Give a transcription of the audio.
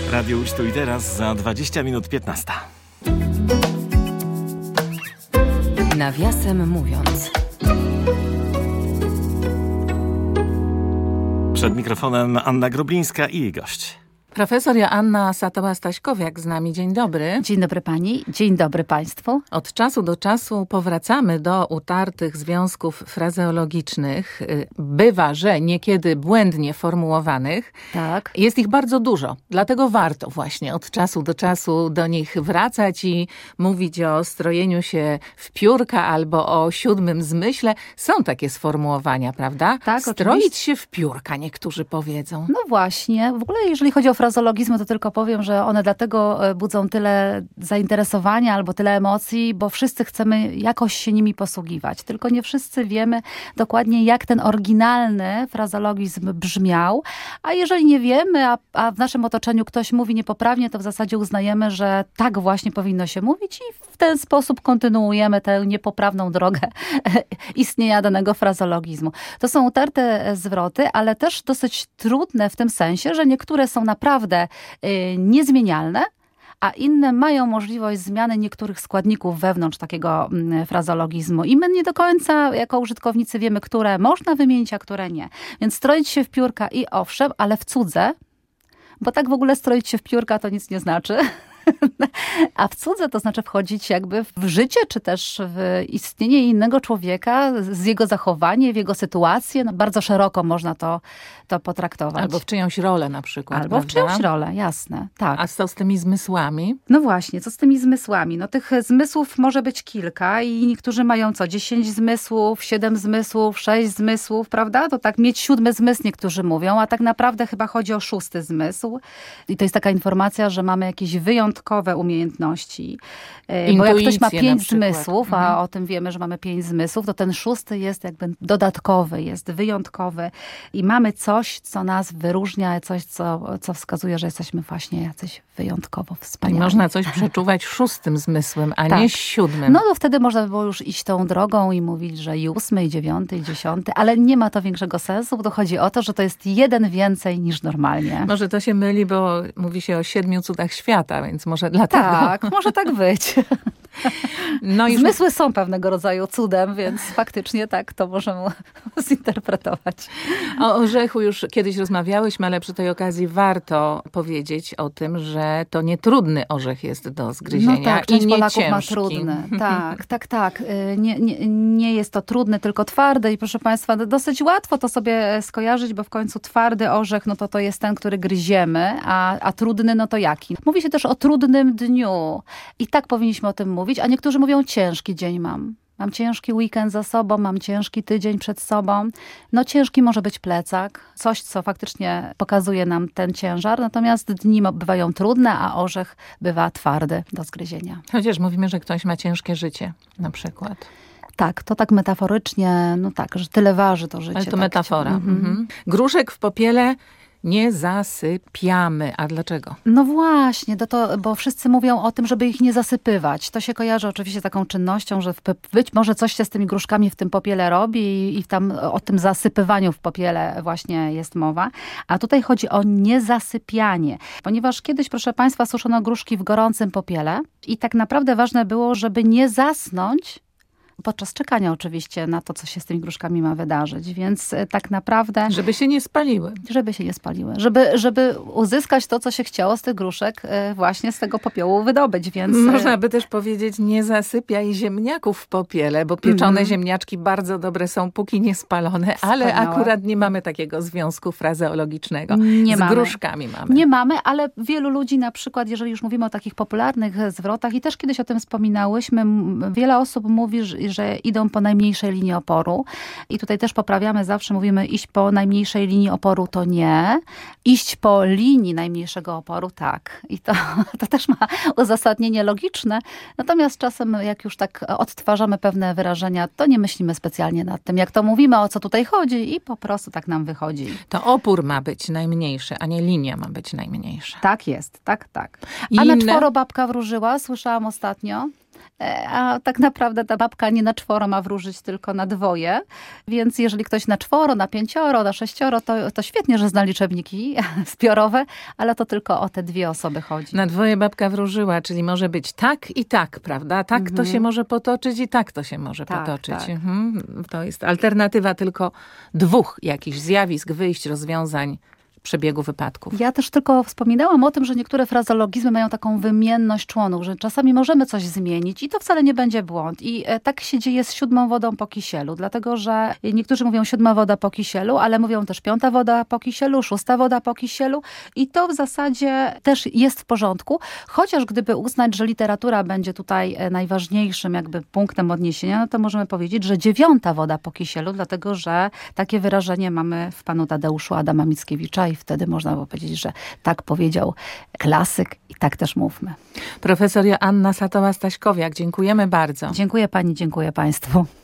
Radio Już tu i teraz za 20 minut 15. Nawiasem mówiąc. Przed mikrofonem Anna Groblińska i jej gość. Profesor Joanna Satoła-Staśkowiak z nami. Dzień dobry. Dzień dobry pani, dzień dobry państwu. Od czasu do czasu powracamy do utartych związków frazeologicznych. Bywa, że niekiedy błędnie formułowanych. Tak. Jest ich bardzo dużo, dlatego warto właśnie od czasu do czasu do nich wracać i mówić o strojeniu się w piórka albo o 7 zmyśle. Są takie sformułowania, prawda? Tak, Stroić oczywiście. się w piórka, niektórzy powiedzą. No właśnie, w ogóle jeżeli chodzi o frazologizmy, to tylko powiem, że one dlatego budzą tyle zainteresowania albo tyle emocji, bo wszyscy chcemy jakoś się nimi posługiwać. Tylko nie wszyscy wiemy dokładnie, jak ten oryginalny frazologizm brzmiał. A jeżeli nie wiemy, a w naszym otoczeniu ktoś mówi niepoprawnie, to w zasadzie uznajemy, że tak właśnie powinno się mówić i w ten sposób kontynuujemy tę niepoprawną drogę istnienia danego frazologizmu. To są utarte zwroty, ale też dosyć trudne w tym sensie, że niektóre są naprawdę niezmienialne, a inne mają możliwość zmiany niektórych składników wewnątrz takiego frazologizmu. I my nie do końca jako użytkownicy wiemy, które można wymienić, a które nie. Więc stroić się w piórka i owszem, ale w cudze, bo tak w ogóle stroić się w piórka to nic nie znaczy. A w cudze to znaczy wchodzić jakby w życie, czy też w istnienie innego człowieka, z jego zachowanie, w jego sytuację. No, bardzo szeroko można to potraktować. Albo w czyjąś rolę na przykład. Albo w czyjąś rolę, jasne. Tak. A co z tymi zmysłami? No właśnie, co z tymi zmysłami? No tych zmysłów może być kilka i niektórzy mają 10 zmysłów, 7 zmysłów, 6 zmysłów, prawda? To tak mieć 7 zmysł niektórzy mówią, a tak naprawdę chyba chodzi o 6 zmysł. I to jest taka informacja, że mamy jakieś wyjątkowe umiejętności. Bo jak ktoś ma 5 zmysłów, a o tym wiemy, że mamy 5 zmysłów, to ten 6 jest jakby dodatkowy, jest wyjątkowy i mamy coś, co nas wyróżnia, coś, co wskazuje, że jesteśmy właśnie jacyś wyjątkowo wspaniali. I można coś przeczuwać 6 zmysłem, a nie 7. No to wtedy można by było już iść tą drogą i mówić, że i 8, i 9, i 10, ale nie ma to większego sensu, bo to chodzi o to, że to jest jeden więcej niż normalnie. Może to się myli, bo mówi się o 7 cudach świata, więc może dlatego. Tak, może tak być. No i zmysły są pewnego rodzaju cudem, więc faktycznie tak to możemy zinterpretować. O orzechu już kiedyś rozmawiałyśmy, ale przy tej okazji warto powiedzieć o tym, że to nie trudny orzech jest do zgryzienia. No tak, i część nie Polaków ciężki. ma trudny. Tak. Nie jest to trudne, tylko twarde i proszę państwa, dosyć łatwo to sobie skojarzyć, bo w końcu twardy orzech, no to jest ten, który gryziemy, a trudny, no to jaki? Mówi się też o trudnym dniu i tak powinniśmy o tym mówić, a niektórzy mówią ciężki dzień mam. Mam ciężki weekend za sobą, mam ciężki tydzień przed sobą. No ciężki może być plecak, coś, co faktycznie pokazuje nam ten ciężar. Natomiast dni bywają trudne, a orzech bywa twardy do zgryzienia. Chociaż mówimy, że ktoś ma ciężkie życie na przykład. Tak, to tak metaforycznie, no tak, że tyle waży to życie. Ale to tak metafora. Gruszek w popiele nie zasypiamy. A dlaczego? No właśnie, bo wszyscy mówią o tym, żeby ich nie zasypywać. To się kojarzy oczywiście z taką czynnością, że być może coś się z tymi gruszkami w tym popiele robi i tam o tym zasypywaniu w popiele właśnie jest mowa. A tutaj chodzi o niezasypianie. Ponieważ kiedyś, proszę państwa, suszono gruszki w gorącym popiele i tak naprawdę ważne było, żeby nie zasnąć podczas czekania oczywiście na to, co się z tymi gruszkami ma wydarzyć. Więc tak naprawdę... Żeby się nie spaliły. Żeby się nie spaliły. Żeby uzyskać to, co się chciało z tych gruszek właśnie z tego popiołu wydobyć. Więc... Można by też powiedzieć, nie zasypiaj ziemniaków w popiele, bo pieczone ziemniaczki bardzo dobre są, póki nie spalone, ale akurat nie mamy takiego związku frazeologicznego. Z gruszkami mamy. Nie mamy, ale wielu ludzi na przykład, jeżeli już mówimy o takich popularnych zwrotach i też kiedyś o tym wspominałyśmy, wiele osób mówi, że idą po najmniejszej linii oporu. I tutaj też poprawiamy, zawsze mówimy iść po najmniejszej linii oporu to nie. Iść po linii najmniejszego oporu tak. I to też ma uzasadnienie logiczne. Natomiast czasem jak już tak odtwarzamy pewne wyrażenia, to nie myślimy specjalnie nad tym, jak to mówimy, o co tutaj chodzi i po prostu tak nam wychodzi. To opór ma być najmniejszy, a nie linia ma być najmniejsza. Tak jest, tak. A na czworo babka wróżyła, słyszałam ostatnio. A tak naprawdę ta babka nie na 4 ma wróżyć, tylko na 2. Więc jeżeli ktoś na 4, na 5, na 6, to świetnie, że zna liczebniki zbiorowe, ale to tylko o te 2 osoby chodzi. Na 2 babka wróżyła, czyli może być tak i tak, prawda? Tak to się może potoczyć i tak to się może potoczyć. Tak. To jest alternatywa tylko 2 jakichś zjawisk, wyjść, rozwiązań przebiegu wypadków. Ja też tylko wspominałam o tym, że niektóre frazologizmy mają taką wymienność członów, że czasami możemy coś zmienić i to wcale nie będzie błąd. I tak się dzieje z 7 wodą po kisielu, dlatego że niektórzy mówią 7 woda po kisielu, ale mówią też 5 woda po kisielu, 6 woda po kisielu i to w zasadzie też jest w porządku, chociaż gdyby uznać, że literatura będzie tutaj najważniejszym jakby punktem odniesienia, no to możemy powiedzieć, że 9 woda po kisielu, dlatego że takie wyrażenie mamy w panu Tadeuszu Adama Mickiewicza i wtedy można było powiedzieć, że tak powiedział klasyk i tak też mówmy. Profesor Joanna Satoła-Staśkowiak, dziękujemy bardzo. Dziękuję pani, dziękuję państwu.